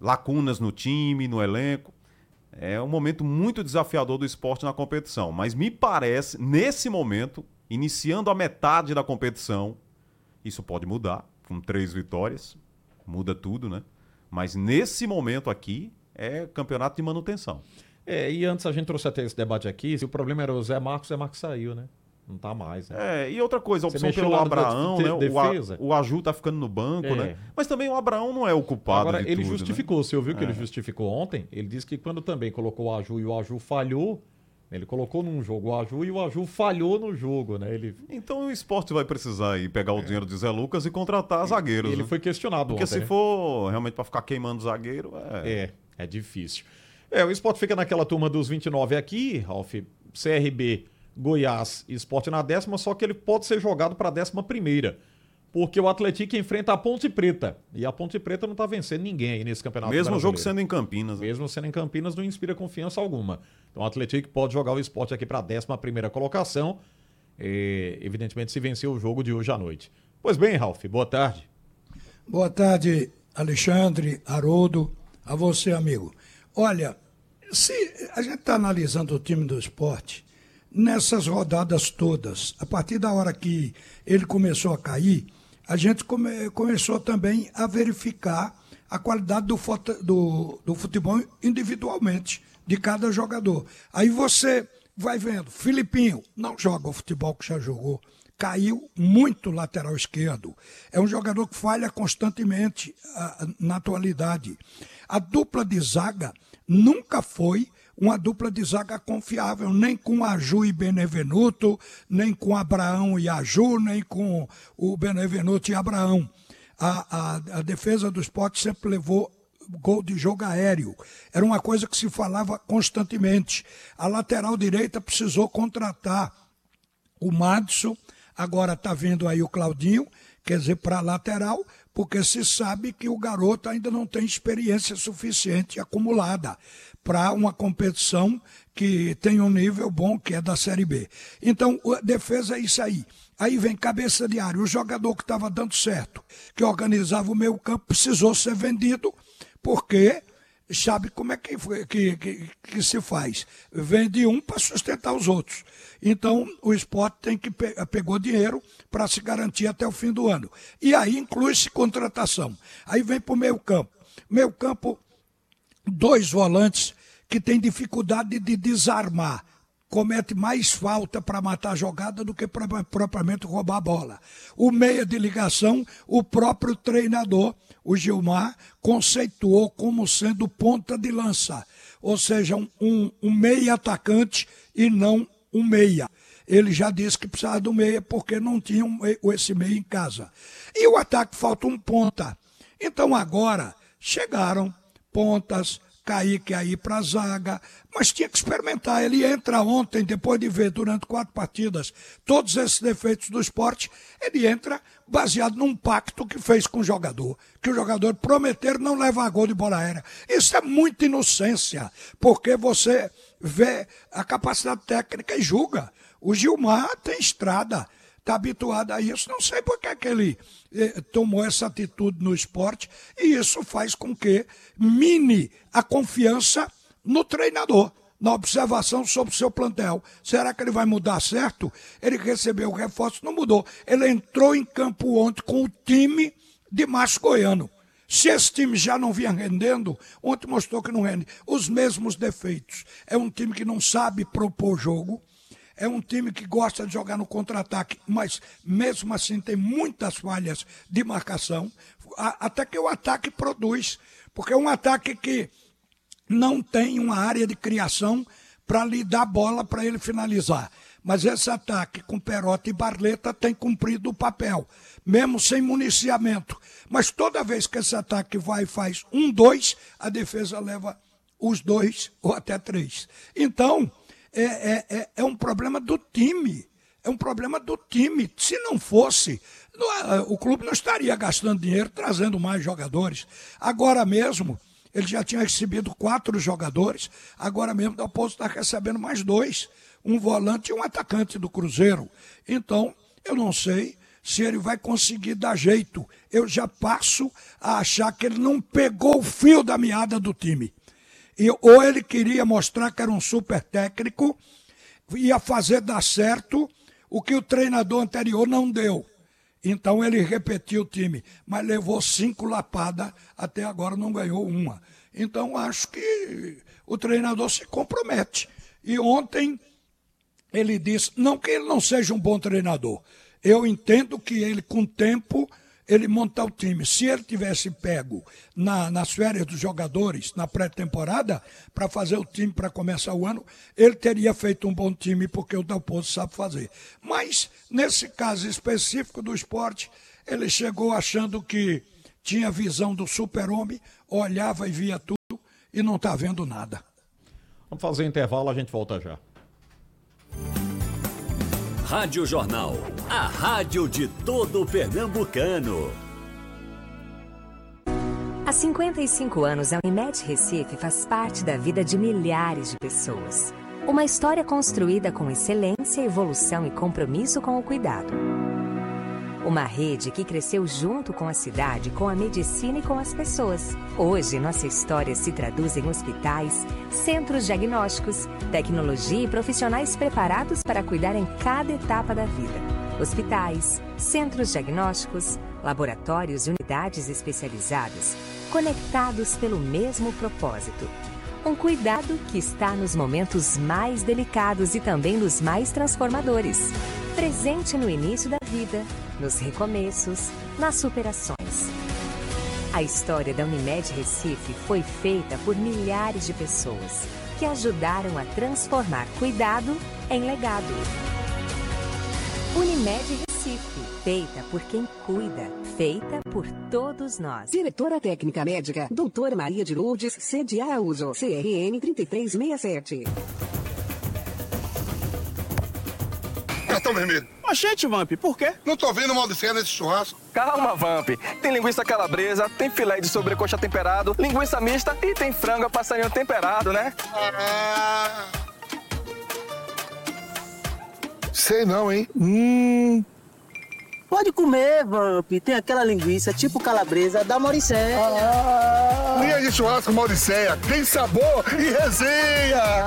lacunas no time, no elenco. É um momento muito desafiador do esporte na competição. Mas me parece, nesse momento, iniciando a metade da competição, isso pode mudar, com 3 vitórias, muda tudo, né? Mas nesse momento aqui, é campeonato de manutenção. E antes a gente trouxe até esse debate aqui, se o problema era o Zé Marcos saiu, né? Não tá mais, né? E outra coisa, a opção pelo Abraão, né? O Aju tá ficando no banco, né? Mas também o Abraão não é o culpado de tudo. Agora, ele justificou, né? Você ouviu que ele justificou ontem? Ele disse que quando também colocou o Aju e o Aju falhou, ele colocou num jogo o Aju e o Aju falhou no jogo, né? Então o esporte vai precisar ir pegar o dinheiro de Zé Lucas e contratar zagueiros. Ele foi questionado Porque ontem, se for realmente para ficar queimando zagueiro, É difícil. O esporte fica naquela turma dos 29 aqui, Ralf, CRB, Goiás e Sport na 10ª, só que ele pode ser jogado para a 11ª, porque o Atlético enfrenta a Ponte Preta, e a Ponte Preta não está vencendo ninguém aí nesse campeonato brasileiro. Mesmo jogo sendo em Campinas. Né? Mesmo sendo em Campinas, não inspira confiança alguma. Então o Atlético pode jogar o Sport aqui para a 11ª colocação, evidentemente se vencer o jogo de hoje à noite. Pois bem, Ralf, boa tarde. Boa tarde, Alexandre, Haroldo, a você, amigo. Olha, se a gente está analisando o time do Sport, nessas rodadas todas, a partir da hora que ele começou a cair, a gente começou também a verificar a qualidade do futebol individualmente, de cada jogador. Aí você vai vendo, Filipinho não joga o futebol que já jogou, caiu muito lateral esquerdo. É um jogador que falha constantemente na atualidade. A dupla de zaga nunca foi uma dupla de zaga confiável, nem com Aju e Benevenuto, nem com Abraão e Aju, nem com o Benevenuto e Abraão. A defesa do Sport sempre levou gol de jogo aéreo. Era uma coisa que se falava constantemente. A lateral direita precisou contratar o Madison, agora está vindo aí o Claudinho, quer dizer, para a lateral, porque se sabe que o garoto ainda não tem experiência suficiente acumulada para uma competição que tem um nível bom, que é da Série B. Então, a defesa é isso aí. Aí vem cabeça de área. O jogador que estava dando certo, que organizava o meio campo, precisou ser vendido, porque sabe como é que se faz. Vende um para sustentar os outros. Então, o Sport pegou dinheiro para se garantir até o fim do ano. E aí inclui-se contratação. Aí vem para o meio campo. Meio campo, 2 volantes que têm dificuldade de desarmar. Comete mais falta para matar a jogada do que propriamente roubar a bola. O meia de ligação, o próprio treinador, o Gilmar, conceituou como sendo ponta de lança. Ou seja, um meia atacante e não um meia. Ele já disse que precisava do meia porque não tinha esse meia em casa. E o ataque falta um ponta. Então agora chegaram pontas, Kaique aí para a zaga, mas tinha que experimentar. Ele entra ontem, depois de ver durante 4 partidas todos esses defeitos do Sport, ele entra baseado num pacto que fez com o jogador, que o jogador prometer não levar gol de bola aérea. Isso é muita inocência, porque você vê a capacidade técnica e julga. O Gilmar tem estrada, está habituado a isso, não sei por que ele tomou essa atitude no Sport, e isso faz com que mine a confiança no treinador, na observação sobre o seu plantel. Será que ele vai mudar certo? Ele recebeu o reforço, não mudou. Ele entrou em campo ontem com o time de Márcio Goiano. Se esse time já não vinha rendendo, ontem mostrou que não rende. Os mesmos defeitos. É um time que não sabe propor jogo, é um time que gosta de jogar no contra-ataque, mas mesmo assim tem muitas falhas de marcação, até que o ataque produz, porque é um ataque que não tem uma área de criação para lhe dar bola para ele finalizar. Mas esse ataque com Perotti e Barleta tem cumprido o papel, mesmo sem municiamento. Mas toda vez que esse ataque vai e faz 1-2, a defesa leva os 2 ou até 3. Então, é um problema do time. É um problema do time. Se não fosse, o clube não estaria gastando dinheiro trazendo mais jogadores. Agora mesmo, ele já tinha recebido 4 jogadores, agora mesmo o Dalpozo está recebendo mais 2. Um volante e um atacante do Cruzeiro. Então, eu não sei se ele vai conseguir dar jeito. Eu já passo a achar que ele não pegou o fio da meada do time. Ou ele queria mostrar que era um super técnico, ia fazer dar certo o que o treinador anterior não deu. Então ele repetiu o time, mas levou 5 lapadas, até agora não ganhou uma. Então acho que o treinador se compromete. E ontem ele disse, não que ele não seja um bom treinador, eu entendo que ele, com o tempo, ele monta o time. Se ele tivesse pego nas férias dos jogadores, na pré-temporada, para fazer o time para começar o ano, ele teria feito um bom time, porque o Dalpozo sabe fazer. Mas, nesse caso específico do esporte, ele chegou achando que tinha visão do super-homem, olhava e via tudo e não está vendo nada. Vamos fazer um intervalo, a gente volta já. Rádio Jornal, a rádio de todo pernambucano. Há 55 anos, a Unimed Recife faz parte da vida de milhares de pessoas. Uma história construída com excelência, evolução e compromisso com o cuidado. Uma rede que cresceu junto com a cidade, com a medicina e com as pessoas. Hoje, nossa história se traduz em hospitais, centros diagnósticos, tecnologia e profissionais preparados para cuidar em cada etapa da vida. Hospitais, centros diagnósticos, laboratórios e unidades especializadas, conectados pelo mesmo propósito. Um cuidado que está nos momentos mais delicados e também nos mais transformadores. Presente no início da vida, nos recomeços, nas superações. A história da Unimed Recife foi feita por milhares de pessoas que ajudaram a transformar cuidado em legado. Unimed Recife, feita por quem cuida, feita por todos nós. Diretora Técnica Médica, doutora Maria de Lourdes, sede Araújo, CRN 3367. Cartão vermelho. Oxente, Vamp, por quê? Não tô vendo mal de cena nesse churrasco. Calma, Vamp. Tem linguiça calabresa, tem filé de sobrecoxa temperado, linguiça mista e tem frango a passarinho temperado, né? Ah... Sei não, hein? Pode comer, Vamp. Tem aquela linguiça tipo calabresa da Mauricéia. Linha de churrasco Mauricéia. Tem sabor e resenha.